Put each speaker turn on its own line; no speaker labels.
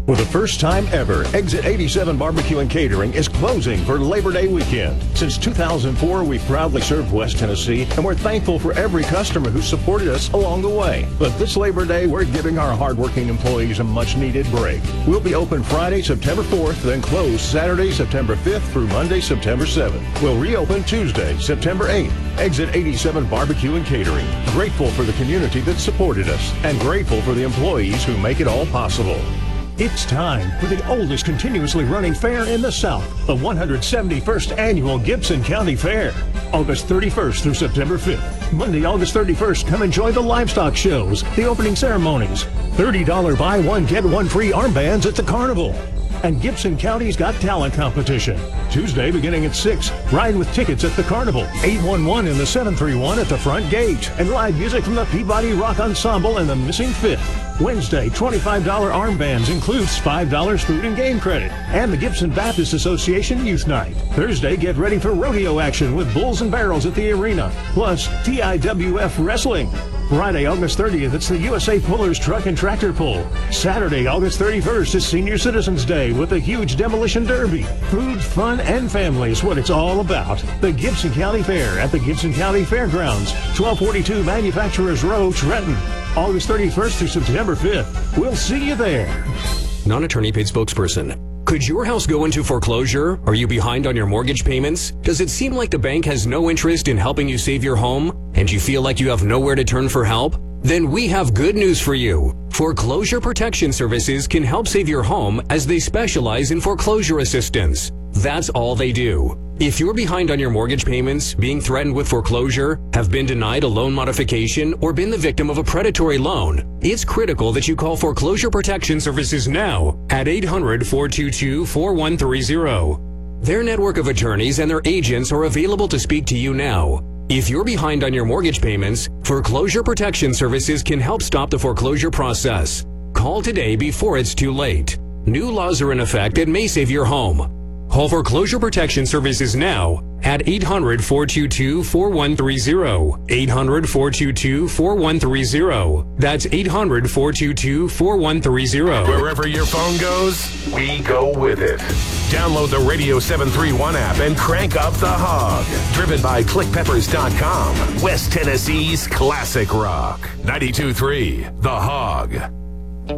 For the first time ever, Exit 87 Barbecue and Catering is closing for Labor Day weekend. Since 2004, we've proudly served West Tennessee, and we're thankful for every customer who supported us along the way. But this Labor Day, we're giving our hardworking employees a much-needed break. We'll be open Friday, September 4th, then close Saturday, September 5th through Monday, September 7th. We'll reopen Tuesday, September 8th. Exit 87 Barbecue and Catering. Grateful for the community that supported us, and grateful for the employees who make it all possible. It's time for the oldest continuously running fair in the South, the 171st Annual Gibson County Fair. August 31st through September 5th. Monday, August 31st, come enjoy the livestock shows, the opening ceremonies, $30 buy one, get one free armbands at the carnival, and Gibson County's Got Talent competition. Tuesday, beginning at 6, ride with tickets at the carnival, 811 in the 731 at the front gate, and live music from the Peabody Rock Ensemble and the Missing Fifth. Wednesday, $25 armbands includes $5 food and game credit, and the Gibson Baptist Association Youth Night. Thursday, get ready for rodeo action with Bulls and Barrels at the arena, plus TIWF Wrestling. Friday, August 30th, it's the USA Pullers Truck and Tractor Pull. Saturday, August 31st is Senior Citizens Day with a huge demolition derby. Food, fun, and family is what it's all about. The Gibson County Fair at the Gibson County Fairgrounds, 1242 Manufacturers Row, Trenton. August 31st through September 5th. We'll see you there.
Non-attorney paid spokesperson. Could your house go into foreclosure? Are you behind on your mortgage payments? Does it seem like the bank has no interest in helping you save your home? And you feel like you have nowhere to turn for help? Then we have good news for you. Foreclosure Protection Services can help save your home as they specialize in foreclosure assistance. That's all they do. If you're behind on your mortgage payments, being threatened with foreclosure, have been denied a loan modification, or been the victim of a predatory loan, it's critical that you call Foreclosure Protection Services now at 800-422-4130. Their network of attorneys and their agents are available to speak to you now. If you're behind on your mortgage payments, Foreclosure Protection Services can help stop the foreclosure process. Call today before it's too late. New laws are in effect that may save your home. Call Foreclosure Protection Services now at 800-422-4130. 800-422-4130. That's 800-422-4130.
Wherever your phone goes, we go with it. Download the Radio 731 app and crank up the Hog. Driven by ClickPeppers.com. West Tennessee's classic rock. 92.3 The Hog.